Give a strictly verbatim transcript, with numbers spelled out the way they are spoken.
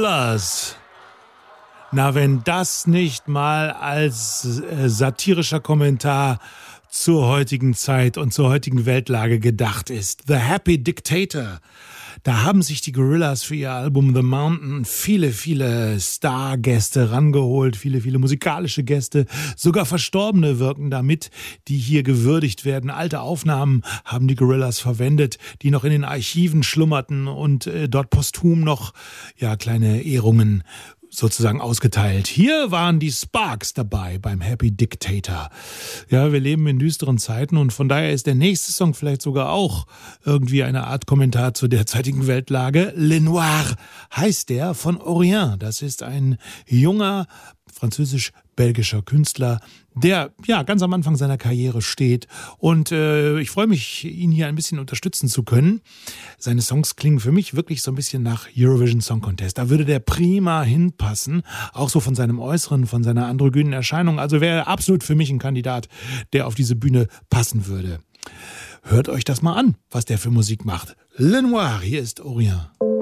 Gorillaz. Na, wenn das nicht mal als äh, satirischer Kommentar zur heutigen Zeit und zur heutigen Weltlage gedacht ist. The Happy Dictator. Da haben sich die Gorillaz für ihr Album The Mountain viele, viele Stargäste rangeholt, viele, viele musikalische Gäste, sogar Verstorbene wirken damit, die hier gewürdigt werden. Alte Aufnahmen haben die Gorillaz verwendet, die noch in den Archiven schlummerten und äh, dort posthum noch ja kleine Ehrungen sozusagen ausgeteilt. Hier waren die Sparks dabei beim Happy Dictator. Ja, wir leben in düsteren Zeiten und von daher ist der nächste Song vielleicht sogar auch irgendwie eine Art Kommentar zur derzeitigen Weltlage. Le Noir heißt der, von Orient. Das ist ein junger französisch-belgischer Künstler, der ja ganz am Anfang seiner Karriere steht und äh, ich freue mich, ihn hier ein bisschen unterstützen zu können. Seine Songs klingen für mich wirklich so ein bisschen nach Eurovision Song Contest. Da würde der prima hinpassen, auch so von seinem Äußeren, von seiner androgynen Erscheinung. Also wäre er absolut für mich ein Kandidat, der auf diese Bühne passen würde. Hört euch das mal an, was der für Musik macht. Le Noir, hier ist Orient.